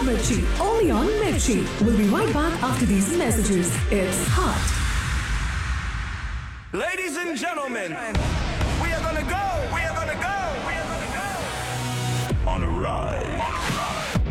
Mirchi, only on Mirchi. We'll be right back after these messages. It's hot. Ladies and gentlemen, we are gonna go.